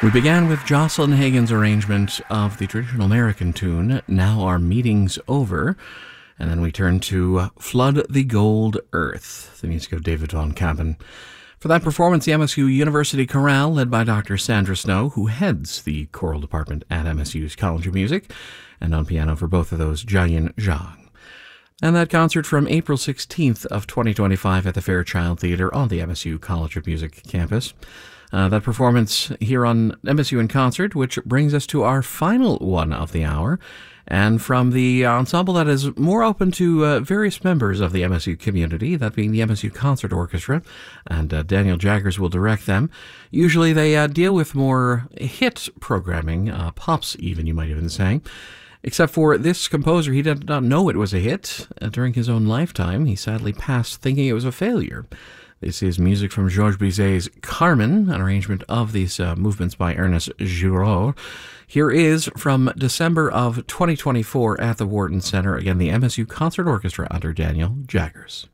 We began with Jocelyn Hagen's arrangement of the traditional American tune, Now Our Meeting's Over, and then we turned to Flood the Gold Earth, the music of David Von Campen. For that performance, the MSU University Chorale, led by Dr. Sandra Snow, who heads the choral department at MSU's College of Music, and on piano for both of those, Jiayin Zhang. And that concert from April 16th of 2025 at the Fairchild Theatre on the MSU College of Music campus. That performance here on MSU in Concert, which brings us to our final one of the hour, and from the ensemble that is more open to various members of the MSU community, that being the MSU Concert Orchestra, and Daniel Jaggers will direct them. Usually they deal with more hit programming, pops even, you might even say. Except for this composer, he did not know it was a hit. During his own lifetime, he sadly passed thinking it was a failure. This is music from Georges Bizet's Carmen, an arrangement of these movements by Ernest Giraud. Here is from December of 2024 at the Wharton Center, again the MSU Concert Orchestra under Daniel Jaggers.